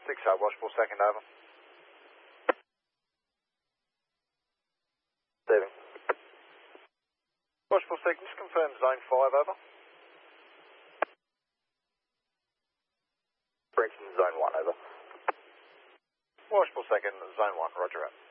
washable second, over. Saving. Washable second, just confirm zone 5, over. Brinton, zone 1, over. Washable second, zone 1, roger out.